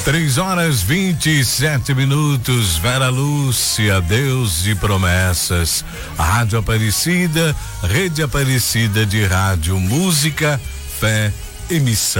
3h27. Vera Lúcia, Deus de Promessas. Rádio Aparecida, Rede Aparecida de Rádio, Música, Fé e Missão.